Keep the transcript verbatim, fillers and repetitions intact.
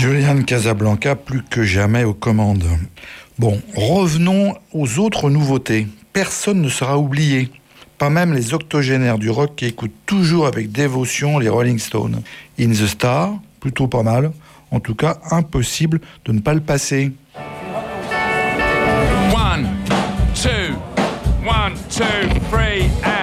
Julian Casablancas, plus que jamais aux commandes. Bon, revenons aux autres nouveautés. Personne ne sera oublié. Pas même les octogénaires du rock qui écoutent toujours avec dévotion les Rolling Stones. In the Star, plutôt pas mal. En tout cas, impossible de ne pas le passer. One, two, one, two, three, and